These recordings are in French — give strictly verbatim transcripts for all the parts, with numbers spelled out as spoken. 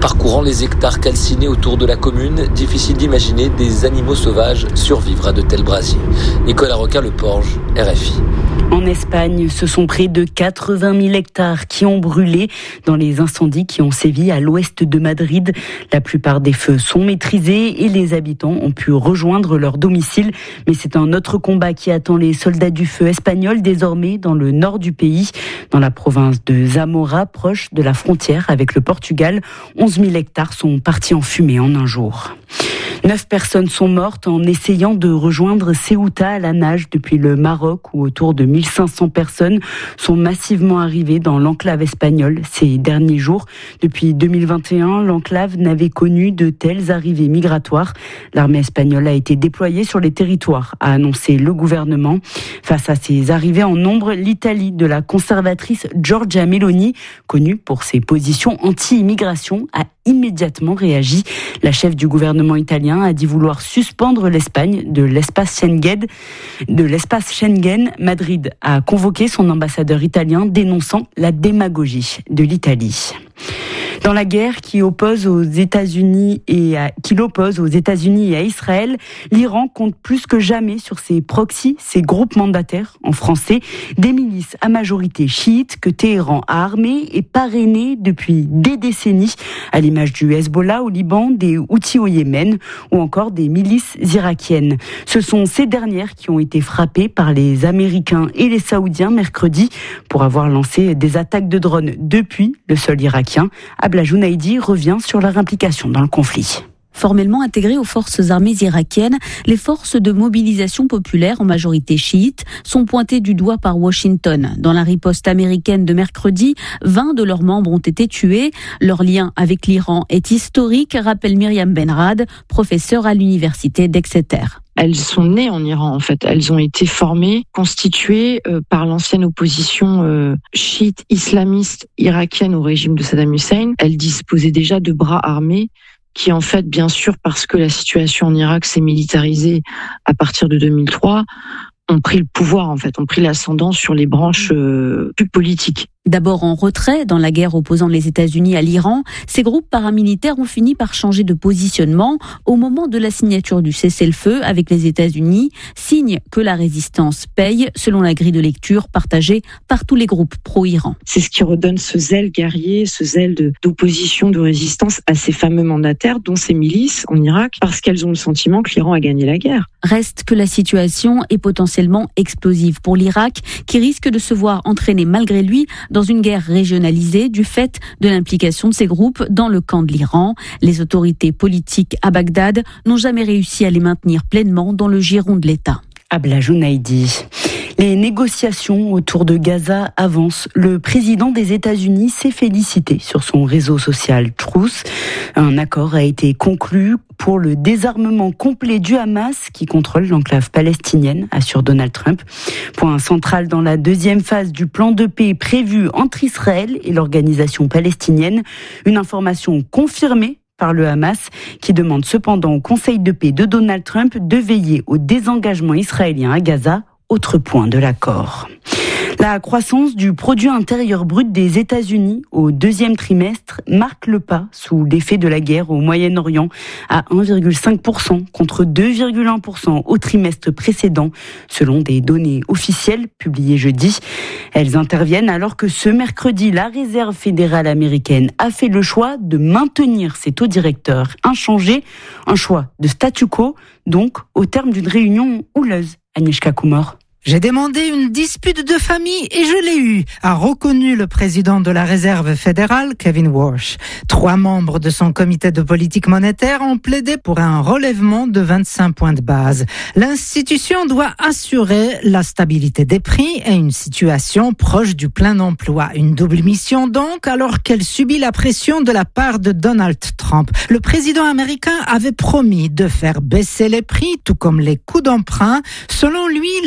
Parcourant les hectares calcinés autour de la commune, difficile d'imaginer des animaux sauvages survivre à de tels brasiers. Nicolas Roca, Le Porge, R F I. En Espagne, ce sont près de quatre-vingt mille hectares qui ont brûlé dans les incendies qui ont sévi à l'ouest de Madrid. La plupart des feux sont maîtrisés et les habitants ont pu rejoindre leur domicile. Mais c'est un autre combat qui attend les soldats du feu espagnols désormais dans le nord du pays, dans la province de Zamora, proche de la frontière avec le Portugal. onze mille hectares sont partis en fumée en un jour. Neuf personnes sont mortes en essayant de rejoindre Ceuta à la nage depuis le Maroc, où autour de mille cinq cents personnes sont massivement arrivées dans l'enclave espagnole ces derniers jours. Depuis deux mille vingt et un, l'enclave n'avait connu de telles arrivées migratoires. L'armée espagnole a été déployée sur les territoires, a annoncé le gouvernement. Face à ces arrivées en nombre, l'Italie de la conservatrice Giorgia Meloni, connue pour ses positions anti-immigration, a immédiatement réagi. La chef du gouvernement italien a dit vouloir suspendre l'Espagne de l'espace Schengen. De l'espace Schengen, Madrid a convoqué son ambassadeur italien dénonçant la démagogie de l'Italie. Dans la guerre qui oppose aux États-Unis et à, qui l'oppose aux États-Unis et à Israël, l'Iran compte plus que jamais sur ses proxys, ses groupes mandataires, en français, des milices à majorité chiite que Téhéran a armées et parrainées depuis des décennies, à l'image du Hezbollah au Liban, des Houthis au Yémen ou encore des milices irakiennes. Ce sont ces dernières qui ont été frappées par les Américains et les Saoudiens mercredi pour avoir lancé des attaques de drones depuis le sol irakien. Abla Jounaidi revient sur leur implication dans le conflit. Formellement intégrées aux forces armées irakiennes, les forces de mobilisation populaire, en majorité chiite, sont pointées du doigt par Washington. Dans la riposte américaine de mercredi, vingt de leurs membres ont été tués. Leur lien avec l'Iran est historique, rappelle Myriam Benrad, professeure à l'université d'Exeter. Elles sont nées en Iran, en fait. Elles ont été formées, constituées euh, par l'ancienne opposition euh, chiite islamiste irakienne au régime de Saddam Hussein. Elles disposaient déjà de bras armés qui, en fait, bien sûr, parce que la situation en Irak s'est militarisée à partir de deux mille trois, ont pris le pouvoir, en fait, ont pris l'ascendant sur les branches euh, plus politiques. D'abord en retrait dans la guerre opposant les États-Unis à l'Iran, ces groupes paramilitaires ont fini par changer de positionnement au moment de la signature du cessez-le-feu avec les États-Unis, signe que la résistance paye, selon la grille de lecture partagée par tous les groupes pro-Iran. C'est ce qui redonne ce zèle guerrier, ce zèle de, d'opposition, de résistance à ces fameux mandataires, dont ces milices en Irak, parce qu'elles ont le sentiment que l'Iran a gagné la guerre. Reste que la situation est potentiellement explosive pour l'Irak, qui risque de se voir entraîner malgré lui dans une guerre régionalisée du fait de l'implication de ces groupes dans le camp de l'Iran. Les autorités politiques à Bagdad n'ont jamais réussi à les maintenir pleinement dans le giron de l'État. Abla Jounaidi. Les négociations autour de Gaza avancent. Le président des États-Unis s'est félicité sur son réseau social Truth. Un accord a été conclu pour le désarmement complet du Hamas qui contrôle l'enclave palestinienne, assure Donald Trump. Point central dans la deuxième phase du plan de paix prévu entre Israël et l'organisation palestinienne. Une information confirmée par le Hamas, qui demande cependant au Conseil de paix de Donald Trump de veiller au désengagement israélien à Gaza, autre point de l'accord. La croissance du produit intérieur brut des États-Unis au deuxième trimestre marque le pas sous l'effet de la guerre au Moyen-Orient à un virgule cinq pour cent contre deux virgule un pour cent au trimestre précédent, selon des données officielles publiées jeudi. Elles interviennent alors que ce mercredi, la Réserve fédérale américaine a fait le choix de maintenir ses taux directeurs inchangés, un choix de statu quo, donc au terme d'une réunion houleuse. Agnieszka Kumor. J'ai demandé une dispute de famille et je l'ai eue, a reconnu le président de la Réserve fédérale, Kevin Warsh. Trois membres de son comité de politique monétaire ont plaidé pour un relèvement de vingt-cinq points de base. L'institution doit assurer la stabilité des prix et une situation proche du plein emploi. Une double mission donc, alors qu'elle subit la pression de la part de Donald Trump. Le président américain avait promis de faire baisser les prix, tout comme les coûts d'emprunt. Selon lui, l'économie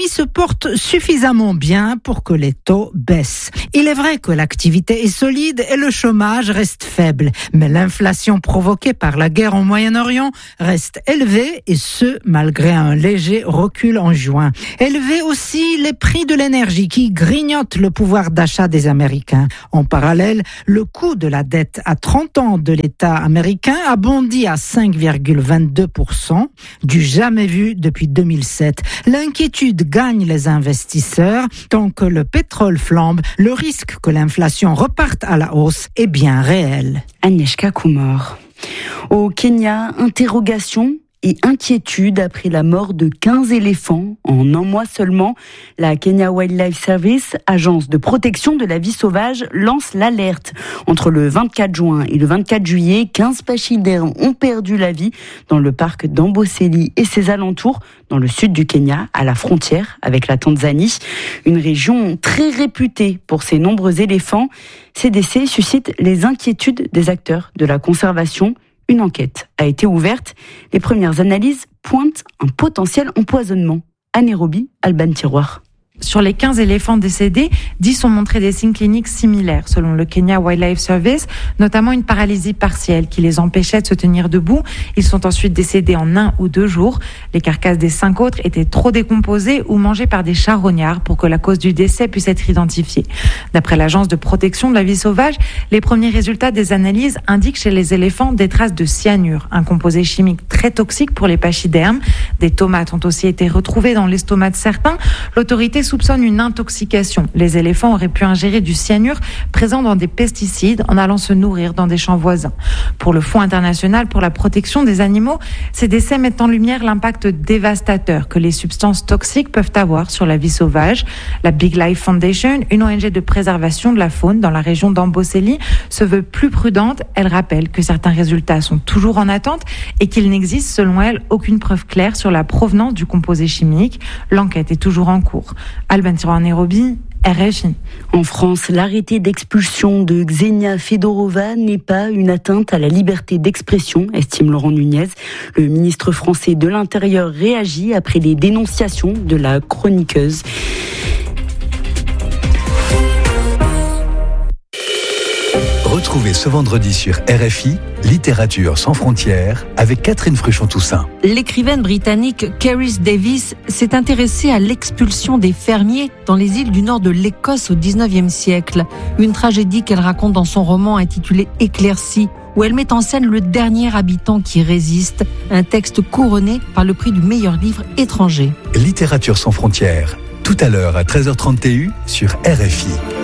l'économie se porte suffisamment bien pour que les taux baissent. Il est vrai que l'activité est solide et le chômage reste faible, mais l'inflation provoquée par la guerre au Moyen-Orient reste élevée et ce, malgré un léger recul en juin. Élevé aussi les prix de l'énergie qui grignotent le pouvoir d'achat des Américains. En parallèle, le coût de la dette à trente ans de l'État américain a bondi à cinq virgule vingt-deux pour cent, du jamais vu depuis deux mille sept. L'inquiétude gagne les investisseurs. Tant que le pétrole flambe, le risque que l'inflation reparte à la hausse est bien réel. Agnieszka Kumar. Au Kenya, interrogation et inquiétude après la mort de quinze éléphants en un mois seulement. La Kenya Wildlife Service, agence de protection de la vie sauvage, lance l'alerte. Entre le vingt-quatre juin et le vingt-quatre juillet, quinze pachydermes ont perdu la vie dans le parc d'Amboseli et ses alentours, dans le sud du Kenya, à la frontière avec la Tanzanie. Une région très réputée pour ses nombreux éléphants. Ces décès suscitent les inquiétudes des acteurs de la conservation. Une enquête a été ouverte. Les premières analyses pointent un potentiel empoisonnement. Anaérobie, Alban Tiroir. Sur les quinze éléphants décédés, dix ont montré des signes cliniques similaires, selon le Kenya Wildlife Service, notamment une paralysie partielle qui les empêchait de se tenir debout. Ils sont ensuite décédés en un ou deux jours. Les carcasses des cinq autres étaient trop décomposées ou mangées par des charognards pour que la cause du décès puisse être identifiée. D'après l'Agence de protection de la vie sauvage, les premiers résultats des analyses indiquent chez les éléphants des traces de cyanure, un composé chimique très toxique pour les pachydermes. Des tomates ont aussi été retrouvées dans l'estomac de certains. L'autorité soupçonne une intoxication. Les éléphants auraient pu ingérer du cyanure présent dans des pesticides en allant se nourrir dans des champs voisins. Pour le Fonds international pour la protection des animaux, ces décès mettent en lumière l'impact dévastateur que les substances toxiques peuvent avoir sur la vie sauvage. La Big Life Foundation, une O N G de préservation de la faune dans la région d'Amboseli, se veut plus prudente. Elle rappelle que certains résultats sont toujours en attente et qu'il n'existe selon elle aucune preuve claire sur la provenance du composé chimique. L'enquête est toujours en cours. Alban Tiroir, Nairobi, R F I. En France, l'arrêté d'expulsion de Xenia Fedorova n'est pas une atteinte à la liberté d'expression, estime Laurent Nunez. Le ministre français de l'Intérieur réagit après les dénonciations de la chroniqueuse. Retrouvez ce vendredi sur R F I, Littérature sans frontières, avec Catherine Fruchon-Toussaint. L'écrivaine britannique Cerys Davis s'est intéressée à l'expulsion des fermiers dans les îles du nord de l'Écosse au dix-neuvième siècle. Une tragédie qu'elle raconte dans son roman intitulé Éclaircie, où elle met en scène le dernier habitant qui résiste, un texte couronné par le prix du meilleur livre étranger. Littérature sans frontières, tout à l'heure à treize heures trente T U sur R F I.